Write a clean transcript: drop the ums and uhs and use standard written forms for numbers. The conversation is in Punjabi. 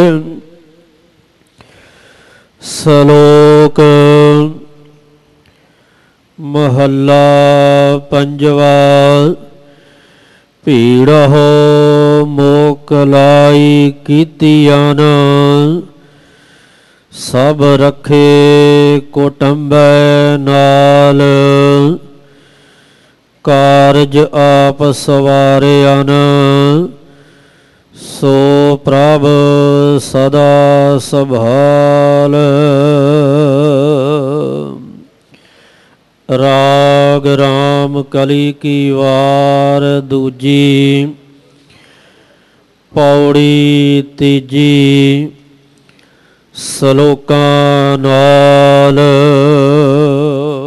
ਸ਼ਲੋਕ ਮਹੱਲਾ ਪੰਜਵਾ। ਭੀੜਹੁ ਮੋਕ ਲਾਈ ਕੀਤੀਆਂ, ਸਭ ਰੱਖੇ ਕੁਟੁੰਬੈ ਨਾਲ। ਕਾਰਜ ਆਪ ਸਵਾਰਿਆਨ, ਸੋ ਪ੍ਰਭ ਸਦਾ ਸੰਭਾਲ। ਰਾਗ ਰਾਮ ਕਲੀ ਕੀ ਵਾਰ ਦੂਜੀ, ਪੌੜੀ ਤੀਜੀ। ਸ਼ਲੋਕਾਂ ਨਾਲ